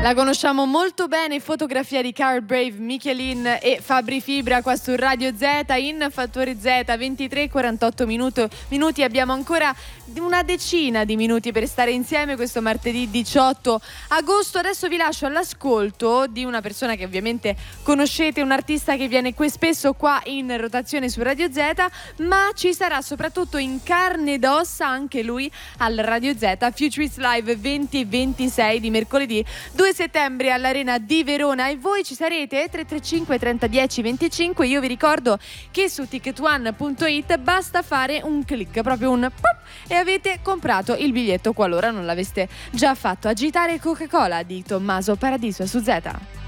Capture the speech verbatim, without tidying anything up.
La conosciamo molto bene, fotografia di Carl Brave, Michelin e Fabri Fibra qua su Radio Z in Fattore Z. Ventitré e quarantotto minuti, minuti, abbiamo ancora una decina di minuti per stare insieme questo martedì diciotto agosto. Adesso vi lascio all'ascolto di una persona che ovviamente conoscete, un artista che viene qui spesso qua in rotazione su Radio Z, ma ci sarà soprattutto in carne ed ossa anche lui al Radio Z Futurist Live venti e ventisei di mercoledì due settembre all'Arena di Verona. E voi ci sarete? tre tre cinque trenta dieci venticinque. Io vi ricordo che su ticket one punto it basta fare un click, proprio un pop, e avete comprato il biglietto qualora non l'aveste già fatto. Agitare Coca-Cola di Tommaso Paradiso su Z.